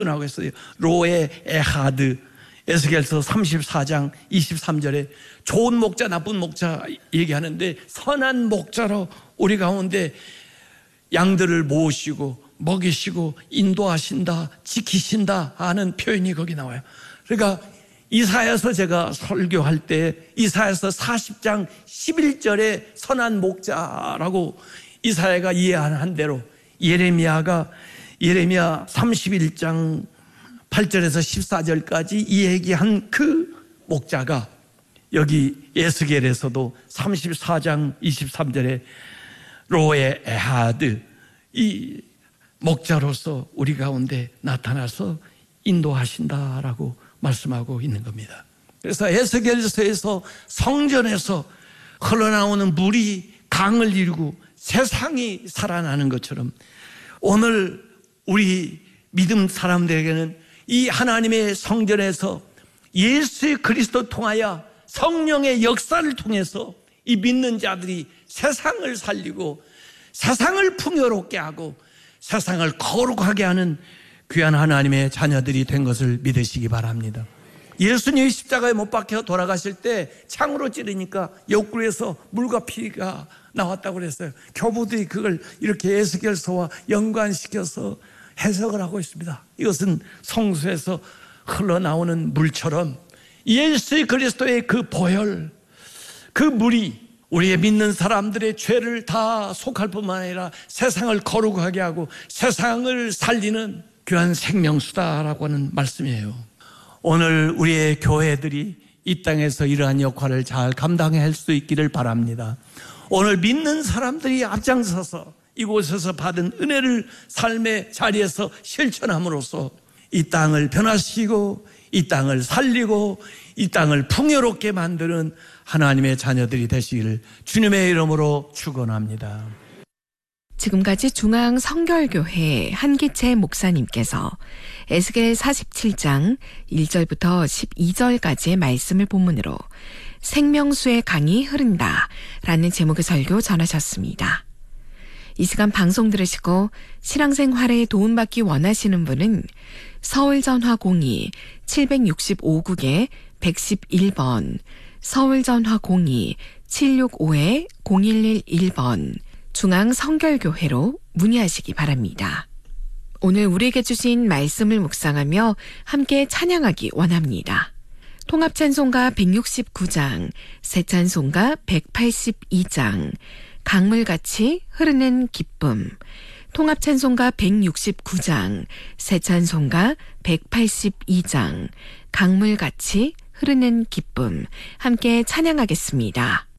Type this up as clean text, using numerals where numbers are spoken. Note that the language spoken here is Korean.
나오고 있어요. 로에 에하드. 에스겔서 34장 23절에 좋은 목자 나쁜 목자 얘기하는데 선한 목자로 우리 가운데 양들을 모으시고 먹이시고 인도하신다, 지키신다 하는 표현이 거기 나와요. 그러니까 이사야서 제가 설교할 때 이사야서 40장 11절에 선한 목자라고 이사야가 이해한 대로 예레미야 31장 8절에서 14절까지 이 얘기한 그 목자가 여기 에스겔에서도 34장 23절에 로에 에하드 이 목자로서 우리 가운데 나타나서 인도하신다라고 말씀하고 있는 겁니다. 그래서 에스겔서에서 성전에서 흘러나오는 물이 강을 이루고 세상이 살아나는 것처럼 오늘 우리 믿음 사람들에게는 이 하나님의 성전에서 예수 그리스도 통하여 성령의 역사를 통해서 이 믿는 자들이 세상을 살리고 세상을 풍요롭게 하고 세상을 거룩하게 하는 귀한 하나님의 자녀들이 된 것을 믿으시기 바랍니다. 예수님이 십자가에 못 박혀 돌아가실 때 창으로 찌르니까 옆구리에서 물과 피가 나왔다고 그랬어요. 교부들이 그걸 이렇게 에스겔서와 연관시켜서 해석을 하고 있습니다. 이것은 성수에서 흘러나오는 물처럼 예수 그리스도의 그 보혈, 그 물이 우리의 믿는 사람들의 죄를 다 속할 뿐만 아니라 세상을 거룩하게 하고 세상을 살리는 귀한 생명수다라고 하는 말씀이에요. 오늘 우리의 교회들이 이 땅에서 이러한 역할을 잘 감당할 수 있기를 바랍니다. 오늘 믿는 사람들이 앞장서서 이곳에서 받은 은혜를 삶의 자리에서 실천함으로써 이 땅을 변화시키고 이 땅을 살리고 이 땅을 풍요롭게 만드는 하나님의 자녀들이 되시기를 주님의 이름으로 축원합니다. 지금까지 중앙성결교회 한기채 목사님께서 에스겔 47장 1절부터 12절까지의 말씀을 본문으로 생명수의 강이 흐른다 라는 제목의 설교 전하셨습니다. 이 시간 방송 들으시고 신앙생활에 도움받기 원하시는 분은 서울전화 02-765국에 111번, 서울전화 02-765-0111번 중앙성결교회로 문의하시기 바랍니다. 오늘 우리에게 주신 말씀을 묵상하며 함께 찬양하기 원합니다. 통합찬송가 169장, 새찬송가 182장, 강물같이 흐르는 기쁨, 통합찬송가 169장, 새찬송가 182장, 강물같이 흐르는 기쁨 함께 찬양하겠습니다.